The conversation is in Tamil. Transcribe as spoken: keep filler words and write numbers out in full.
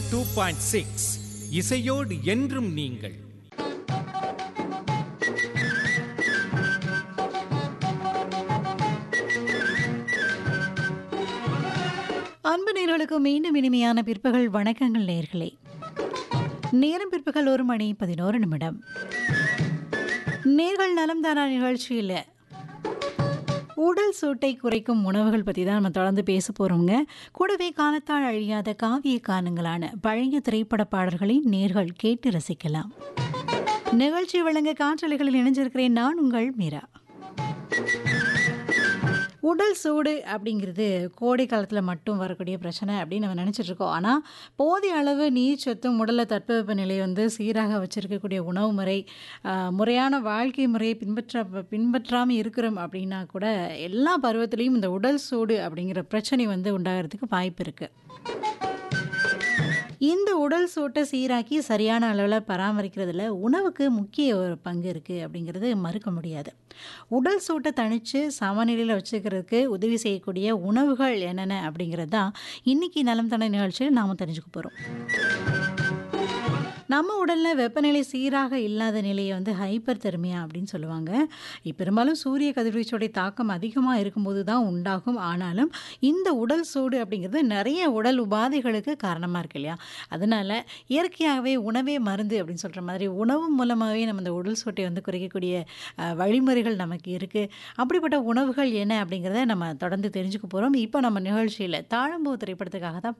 டூ பாயிண்ட் சிக்ஸ் இசையோடு என்றும் நீங்கள். அன்பு நேயர்களுக்கு மீண்டும் இனிமையான பிற்பகல் வணக்கங்கள் நேயர்களே. நேரம் பிற்பகல் ஒரு மணி பதினோரு நிமிடம். நேர்கள் நலம் தானா நிகழ்ச்சியில் உடல் சூட்டை குறைக்கும் உணவுகள் பற்றி தான் நம்ம தொடர்ந்து பேச போகிறோங்க. கூடவே காலத்தால் அழியாத காவிய கானங்களான பழைய திரைப்பட பாடல்களை நேர்கள் கேட்டு ரசிக்கலாம். நிகழ்ச்சி வழங்க காற்றலைகளில் இணைஞ்சிருக்கிறேன் நான் உங்கள் மீரா. உடல் சூடு அப்படிங்கிறது கோடை காலத்தில் மட்டும் வரக்கூடிய பிரச்சனை அப்படின்னு நம்ம நினச்சிட்டு இருக்கோம். ஆனால் போதிய அளவு நீர் சத்தும் உடலில் தட்பவெப்ப நிலையை வந்து சீராக வச்சுருக்கக்கூடிய உணவு முறை, முறையான வாழ்க்கை முறையை பின்பற்ற பின்பற்றாமல் இருக்கிறோம் அப்படின்னா கூட எல்லா பருவத்திலையும் இந்த உடல் சூடு அப்படிங்கிற பிரச்சனை வந்து உண்டாகிறதுக்கு வாய்ப்பு இருக்குது. இந்த உடல் சூட்டை சீராக்கி சரியான அளவில் பராமரிக்கிறதுல உணவுக்கு முக்கிய ஒரு பங்கு இருக்குது அப்படிங்கிறது மறுக்க முடியாது. உடல் சூட்டை தணித்து சமநிலையில் வச்சுக்கிறதுக்கு உதவி செய்யக்கூடிய உணவுகள் என்னென்ன அப்படிங்கிறது தான் இன்றைக்கி நலம் தானா நிகழ்ச்சியில் நாம் தெரிஞ்சுக்க போகிறோம். நம்ம உடலில் வெப்பநிலை சீராக இல்லாத நிலையை வந்து ஹைப்பர் தெர்மியா அப்படின்னு சொல்லுவாங்க. பெரும்பாலும் சூரிய கதிர்வீச்சோடைய தாக்கம் அதிகமாக இருக்கும்போது தான் உண்டாகும். ஆனாலும் இந்த உடல் சூடு அப்படிங்கிறது நிறைய உடல் உபாதைகளுக்கு காரணமாக இருக்கு இல்லையா? அதனால் இயற்கையாகவே உணவே மருந்து அப்படின்னு சொல்கிற மாதிரி உணவு மூலமாகவே நம்ம இந்த உடல் சூட்டை வந்து குறைக்கக்கூடிய வழிமுறைகள் நமக்கு இருக்குது. அப்படிப்பட்ட உணவுகள் என்ன அப்படிங்கிறத நம்ம தொடர்ந்து தெரிஞ்சுக்க போகிறோம். இப்போ நம்ம நிகழ்ச்சியில் தாழம்பூ திரைப்படத்துக்காக தான்